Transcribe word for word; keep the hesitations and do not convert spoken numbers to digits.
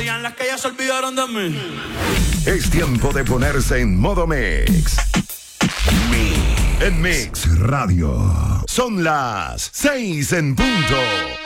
digan las que ya se olvidaron de mí. Es tiempo de ponerse en modo mix. Mix. En Mix Radio. Son las seis en punto.